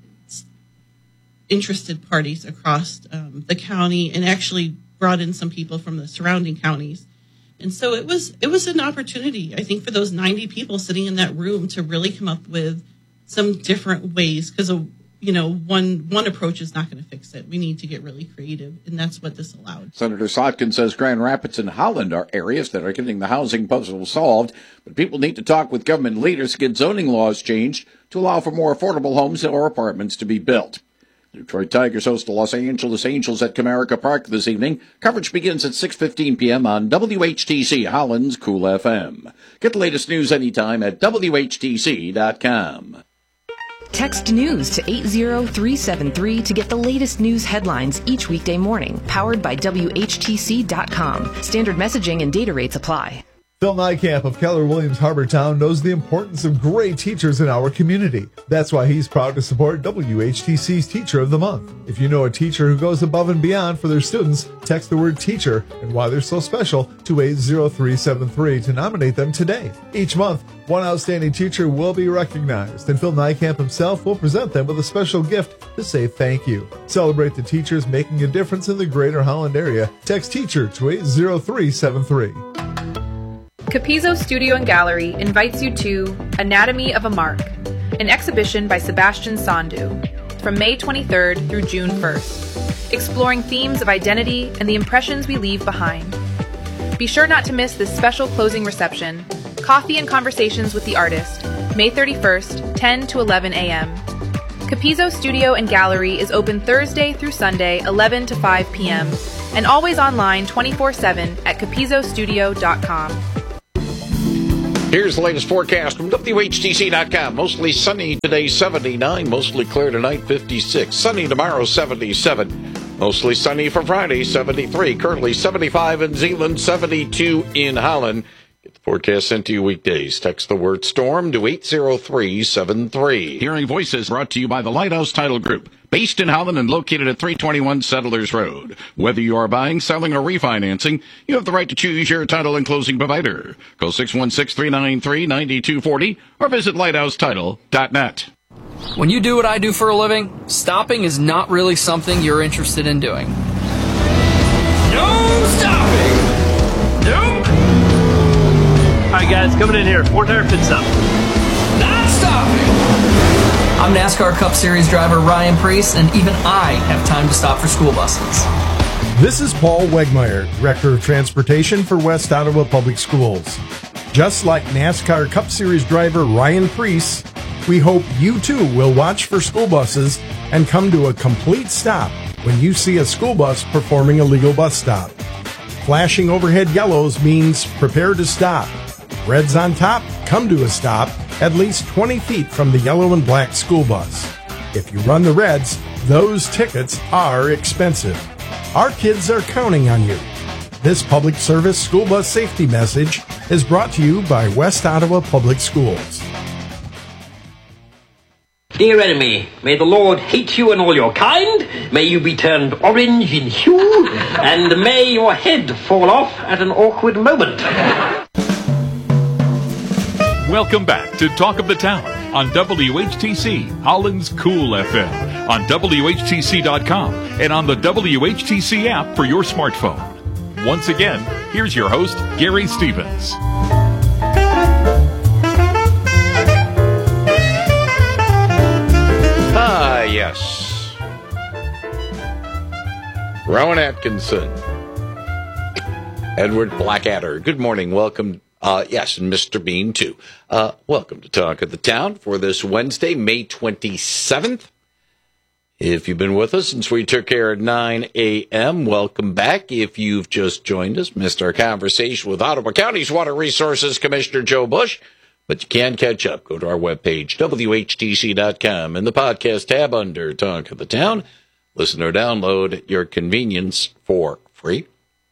interested parties across um, the county, and actually brought in some people from the surrounding counties. And so it was it was an opportunity, I think, for those ninety people sitting in that room to really come up with some different ways, because, you know, one one approach is not going to fix it. We need to get really creative, and that's what this allowed. Senator Slotkin says Grand Rapids and Holland are areas that are getting the housing puzzle solved, but people need to talk with government leaders to get zoning laws changed to allow for more affordable homes or apartments to be built. Detroit Tigers host the Los Angeles Angels at Comerica Park this evening. Coverage begins at six fifteen p.m. on W H T C Holland's Cool F M. Get the latest news anytime at W H T C dot com. Text news to eight zero three seven three to get the latest news headlines each weekday morning. Powered by W H T C dot com. Standard messaging and data rates apply. Phil Nykamp of Keller Williams Harbortown knows the importance of great teachers in our community. That's why he's proud to support W H T C's Teacher of the Month. If you know a teacher who goes above and beyond for their students, text the word teacher and why they're so special to eight zero three seven three to nominate them today. Each month, one outstanding teacher will be recognized, and Phil Nykamp himself will present them with a special gift to say thank you. Celebrate the teachers making a difference in the greater Holland area. Text teacher to eight zero three seven three. Capizzo Studio and Gallery invites you to Anatomy of a Mark, an exhibition by Sebastian Sandu, from May twenty-third through June first, exploring themes of identity and the impressions we leave behind. Be sure not to miss this special closing reception, Coffee and Conversations with the Artist, May thirty-first, ten to eleven a.m. Capizzo Studio and Gallery is open Thursday through Sunday, eleven to five p.m., and always online twenty-four seven at capizzo studio dot com. Here's the latest forecast from W H T C dot com. Mostly sunny today, seventy-nine. Mostly clear tonight, fifty-six. Sunny tomorrow, seventy-seven. Mostly sunny for Friday, seventy-three. Currently seventy-five in Zeeland, seventy-two in Holland. Get the forecast sent to you weekdays. Text the word storm to eight zero three seven three. Hearing Voices brought to you by the Lighthouse Title Group. Based in Holland and located at three twenty-one Settlers Road. Whether you are buying, selling, or refinancing, you have the right to choose your title and closing provider. Call six one six, three nine three, nine two four zero or visit lighthouse title dot net. When you do what I do for a living, stopping is not really something you're interested in doing. No stopping! Nope! Alright guys, coming in here. Four tire pit stop. Not stopping! I'm NASCAR Cup Series driver Ryan Preece, and even I have time to stop for school buses. This is Paul Wegmeyer, Director of Transportation for West Ottawa Public Schools. Just like NASCAR Cup Series driver Ryan Preece, we hope you too will watch for school buses and come to a complete stop when you see a school bus performing a legal bus stop. Flashing overhead yellows means prepare to stop. Reds on top, come to a stop at least twenty feet from the yellow and black school bus. If you run the reds, those tickets are expensive. Our kids are counting on you. This public service school bus safety message is brought to you by West Ottawa Public Schools. Dear enemy, may the Lord hate you and all your kind, may you be turned orange in hue, and may your head fall off at an awkward moment. Welcome back to Talk of the Town on W H T C, Holland's Cool F M, on W H T C dot com, and on the W H T C app for your smartphone. Once again, here's your host, Gary Stevens. Ah, yes. Rowan Atkinson. Edward Blackadder. Good morning. Welcome. Uh, yes, and Mister Bean, too. Uh, welcome to Talk of the Town for this Wednesday, May twenty-seventh. If you've been with us since we took care at nine a.m., welcome back. If you've just joined us, missed our conversation with Ottawa County's Water Resources Commissioner Joe Bush, but you can catch up. Go to our webpage, W H T C dot com, in the podcast tab under Talk of the Town. Listen or download at your convenience for free.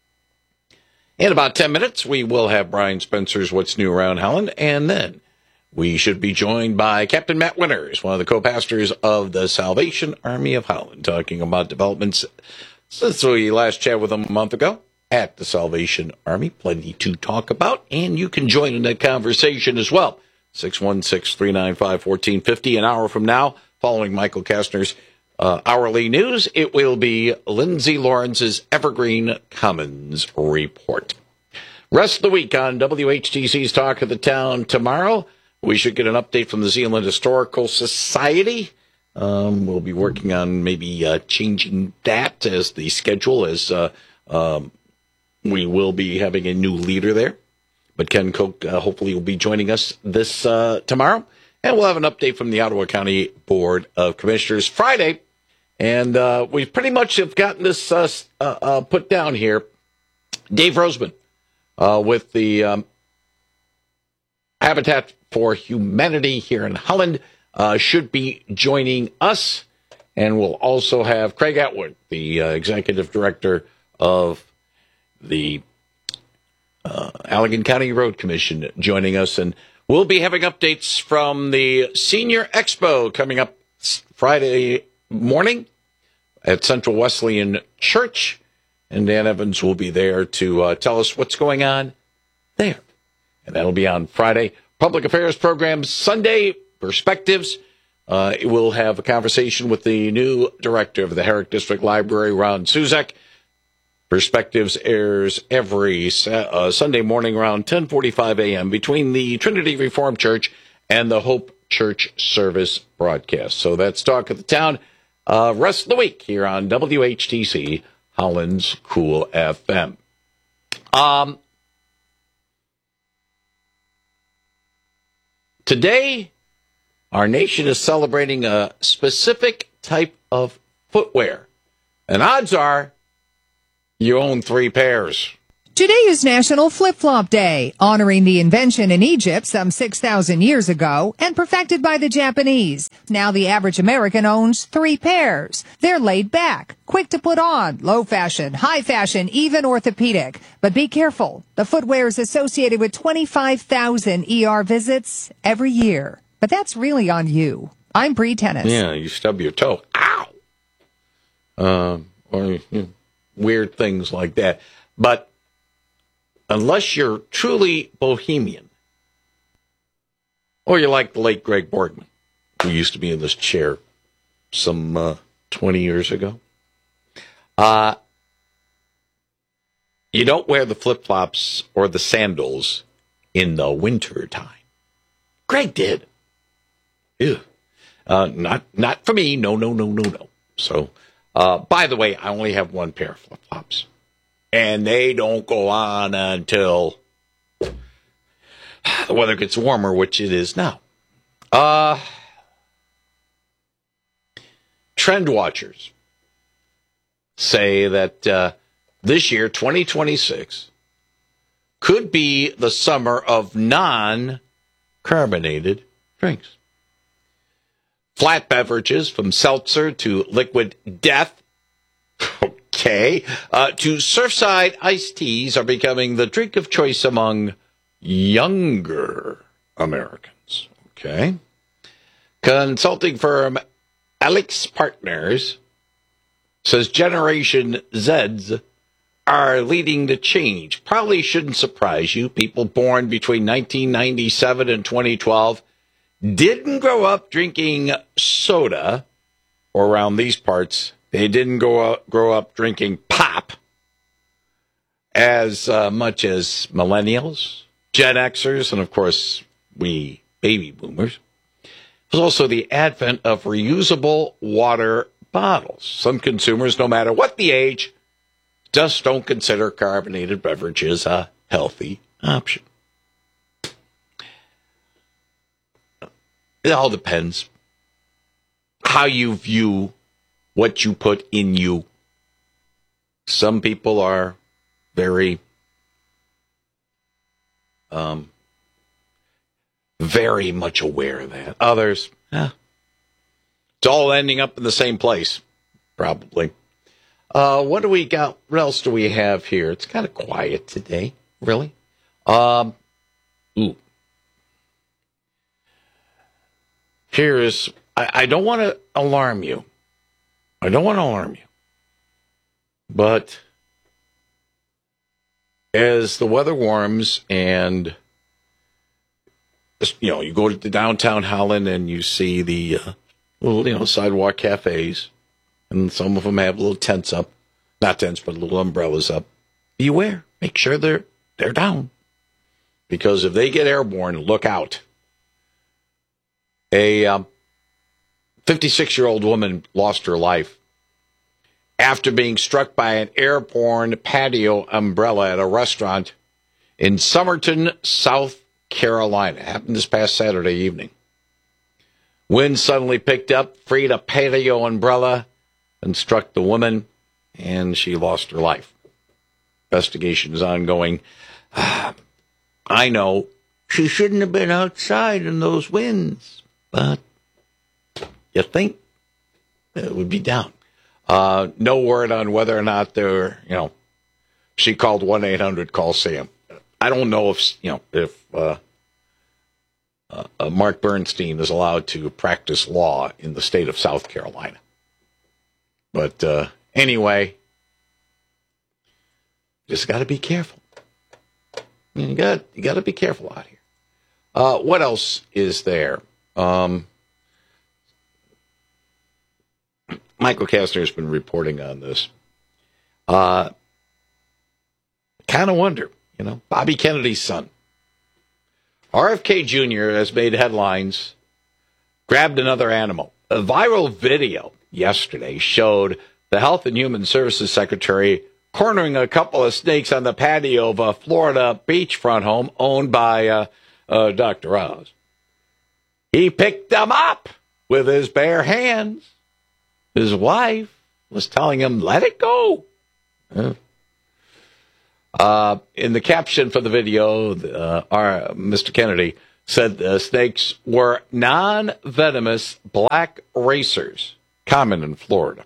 In about ten minutes, we will have Brian Spencer's What's New Around Holland, and then we should be joined by Captain Matt Winters, one of the co-pastors of the Salvation Army of Holland, talking about developments since we last chatted with him a month ago at the Salvation Army. Plenty to talk about, and you can join in that conversation as well. six one six, three nine five, one four five zero. An hour from now, following Michael Kastner's uh, hourly news, it will be Lindsay Lawrence's Evergreen Commons Report. Rest of the week on W H T C's Talk of the Town tomorrow. We should get an update from the Zeeland Historical Society. Um, we'll be working on maybe uh, changing that as the schedule, as uh, um, we will be having a new leader there. But Ken Koch uh, hopefully will be joining us this uh, tomorrow. And we'll have an update from the Ottawa County Board of Commissioners Friday. And uh, we pretty much have gotten this uh, uh, uh, put down here. Dave Roseman uh, with the um, Habitat for Humanity here in Holland uh, should be joining us. And we'll also have Craig Atwood, the uh, Executive Director of the uh, Allegan County Road Commission, joining us. And we'll be having updates from the Senior Expo coming up Friday morning at Central Wesleyan Church. And Dan Evans will be there to uh, tell us what's going on there. And that'll be on Friday. Public Affairs program Sunday, Perspectives. Uh, we'll have a conversation with the new director of the Herrick District Library, Ron Suzak. Perspectives airs every uh, Sunday morning around ten forty-five a.m. between the Trinity Reformed Church and the Hope Church Service broadcast. So that's Talk of the Town. Uh, rest of the week here on W H T C, Holland's Cool F M. Um, today, our nation is celebrating a specific type of footwear. And odds are you own three pairs. Today is National Flip-Flop Day, honoring the invention in Egypt some six thousand years ago and perfected by the Japanese. Now the average American owns three pairs. They're laid back, quick to put on, low fashion, high fashion, even orthopedic. But be careful. The footwear is associated with twenty-five thousand E R visits every year. But that's really on you. I'm Bree Tennis. Yeah, you stub your toe. Ow! Uh, or you know, weird things like that. But unless you're truly bohemian, or you're like the late Greg Borgman, who used to be in this chair some uh, twenty years ago, uh, you don't wear the flip-flops or the sandals in the winter time. Greg did. Ew. Uh, not not for me. No, no, no, no, no. So, uh, by the way, I only have one pair of flip-flops. And they don't go on until the weather gets warmer, which it is now. Uh, trend watchers say that uh, this year, twenty twenty-six, could be the summer of non-carbonated drinks. Flat beverages, from seltzer to liquid death, okay, uh, to Surfside iced teas, are becoming the drink of choice among younger Americans. Okay. Consulting firm Alex Partners says Generation Zs are leading the change. Probably shouldn't surprise you. People born between nineteen ninety-seven and twenty twelve didn't grow up drinking soda, or around these parts, they didn't go out, grow up drinking pop as uh, much as millennials, Gen Xers, and of course, we baby boomers. There's also the advent of reusable water bottles. Some consumers, no matter what the age, just don't consider carbonated beverages a healthy option. It all depends how you view what you put in you. Some people are very, um, very much aware of that. Others, eh, it's all ending up in the same place, probably. Uh, what do we got? What else do we have here? It's kind of quiet today, really. Um, ooh. Here is, I, I don't want to alarm you. I don't want to alarm you. But as the weather warms and, you know, you go to downtown Holland and you see the uh, little, you know, sidewalk cafes, and some of them have little tents up, not tents, but little umbrellas up. Beware. Make sure they're they're down. Because if they get airborne, look out. A um, fifty-six-year-old woman lost her life after being struck by an airborne patio umbrella at a restaurant in Somerton, South Carolina. It happened this past Saturday evening. Wind suddenly picked up, freed a patio umbrella, and struck the woman, and she lost her life. Investigation is ongoing. I know she shouldn't have been outside in those winds, but you think it would be down. Uh, no word on whether or not they're, you know, she called one eight hundred call Sam. I don't know if, you know, if uh, uh, uh, Mark Bernstein is allowed to practice law in the state of South Carolina. But uh, anyway, just got to be careful. You got you got to be careful out here. Uh, what else is there? Um, Michael Kastner has been reporting on this. Uh, kind of wonder, you know, Bobby Kennedy's son, R F K Junior has made headlines, grabbed another animal. A viral video yesterday showed the Health and Human Services Secretary cornering a couple of snakes on the patio of a Florida beachfront home owned by uh, uh, Doctor Oz. He picked them up with his bare hands. His wife was telling him, let it go. Uh, uh, in the caption for the video, uh, our Mister Kennedy said the snakes were non-venomous black racers, common in Florida.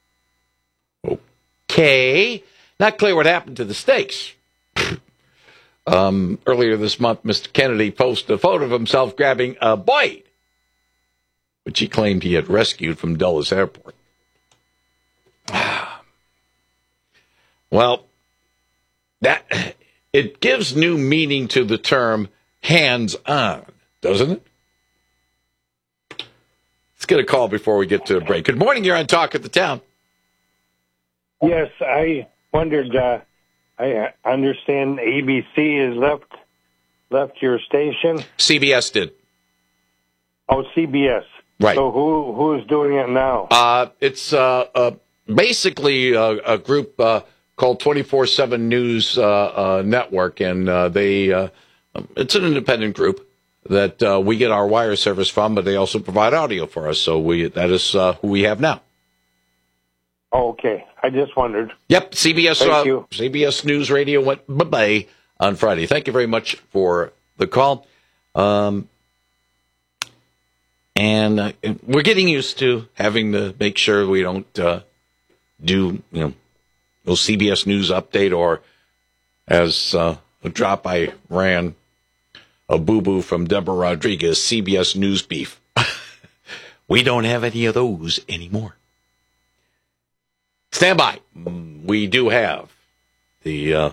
Okay. Not clear what happened to the snakes. um, earlier this month, Mister Kennedy posted a photo of himself grabbing a blade, which he claimed he had rescued from Dulles Airport. Well, that it gives new meaning to the term hands-on, doesn't it? Let's get a call before we get to a break. Good morning, you're on Talk of the Town. Yes, I wondered, uh, I understand A B C has left left your station? C B S did. Oh, C B S. Right. So who who's doing it now? Uh, it's uh, uh, basically a, a group uh, called twenty-four seven News uh, uh, Network, and uh, they uh, it's an independent group that uh, we get our wire service from, but they also provide audio for us. So we that is uh, who we have now. Oh, okay. I just wondered. Yep, C B S Thank uh, you. C B S News Radio went bye-bye on Friday. Thank you very much for the call. Um, and uh, we're getting used to having to make sure we don't uh, do, you know, those C B S News update or, as uh, a drop I ran, a boo-boo from Deborah Rodriguez, C B S News beef. We don't have any of those anymore. Stand by. We do have the uh,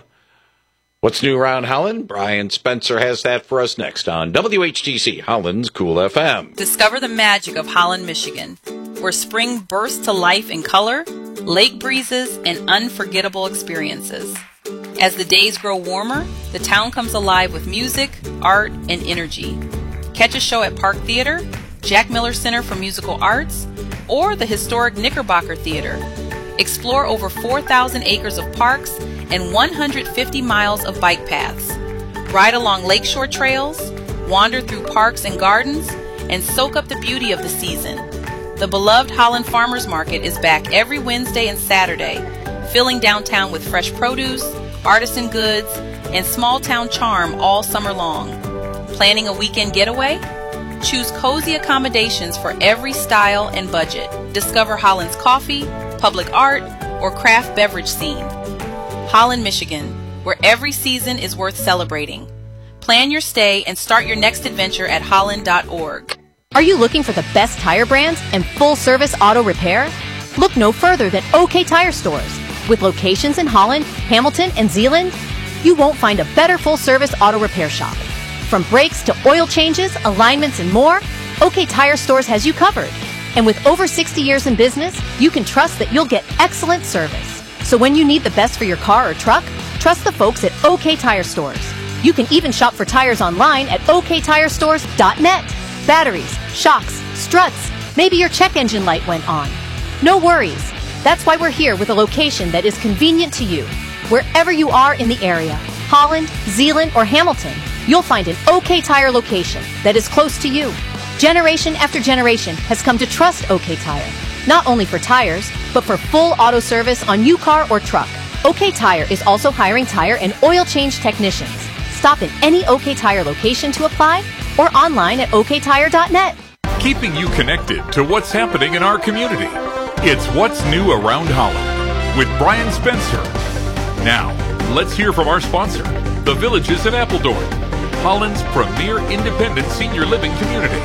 What's New Around Holland. Brian Spencer has that for us next on W H T C, Holland's Cool F M. Discover the magic of Holland, Michigan, where spring bursts to life in color, lake breezes, and unforgettable experiences. As the days grow warmer, the town comes alive with music, art, and energy. Catch a show at Park Theater, Jack Miller Center for Musical Arts, or the historic Knickerbocker Theater. Explore over four thousand acres of parks and one hundred fifty miles of bike paths. Ride along lakeshore trails, wander through parks and gardens, and soak up the beauty of the season. The beloved Holland Farmers Market is back every Wednesday and Saturday, filling downtown with fresh produce, artisan goods, and small town charm all summer long. Planning a weekend getaway? Choose cozy accommodations for every style and budget. Discover Holland's coffee, public art, or craft beverage scene. Holland, Michigan, where every season is worth celebrating. Plan your stay and start your next adventure at holland dot org. Are you looking for the best tire brands and full-service auto repair? Look no further than OK Tire Stores. With locations in Holland, Hamilton, and Zeeland, you won't find a better full-service auto repair shop. From brakes to oil changes, alignments, and more, OK Tire Stores has you covered. And with over sixty years in business, you can trust that you'll get excellent service. So when you need the best for your car or truck, trust the folks at OK Tire Stores. You can even shop for tires online at o k tire stores dot net. Batteries, shocks, struts, maybe your check engine light went on. No worries. That's why we're here with a location that is convenient to you. Wherever you are in the area, Holland, Zeeland, or Hamilton, you'll find an OK Tire location that is close to you. Generation after generation has come to trust OK Tire, not only for tires, but for full auto service on your car or truck. OK Tire is also hiring tire and oil change technicians. Stop in any OK Tire location to apply or online at o k tire dot net. Keeping you connected to what's happening in our community. It's What's New Around Holland with Brian Spencer. Now, let's hear from our sponsor, The Villages at Appledorn, Holland's premier independent senior living community.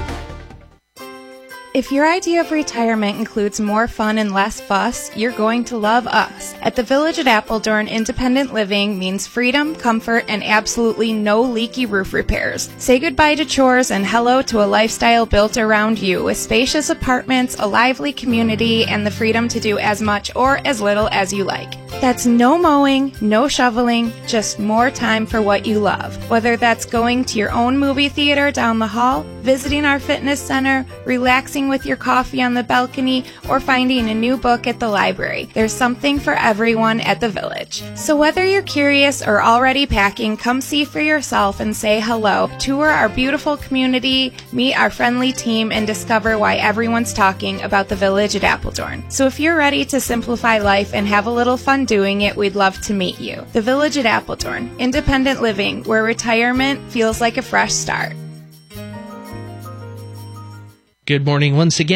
If your idea of retirement includes more fun and less fuss, you're going to love us. At the Village at Appledorn, independent living means freedom, comfort, and absolutely no leaky roof repairs. Say goodbye to chores and hello to a lifestyle built around you with spacious apartments, a lively community, and the freedom to do as much or as little as you like. That's no mowing, no shoveling, just more time for what you love. Whether that's going to your own movie theater down the hall, visiting our fitness center, relaxing with your coffee on the balcony, or finding a new book at the library. There's something for everyone at the Village. So whether you're curious or already packing, come see for yourself and say hello. Tour our beautiful community, meet our friendly team, and discover why everyone's talking about the Village at Appledorn. So if you're ready to simplify life and have a little fun doing it, we'd love to meet you. The Village at Appledorn, independent living, where retirement feels like a fresh start. Good morning once again.